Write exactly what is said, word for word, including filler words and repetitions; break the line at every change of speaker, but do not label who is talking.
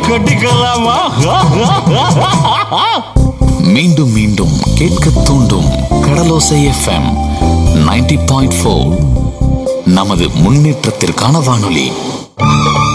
கட்டிக்கலாமா?
மீண்டும் மீண்டும் கேட்க தூண்டும் கடலோசை எஃப்எம் நைன்டி பாயிண்ட் ஃபோர் நமது முன்னேற்றத்திற்கான வானொலி.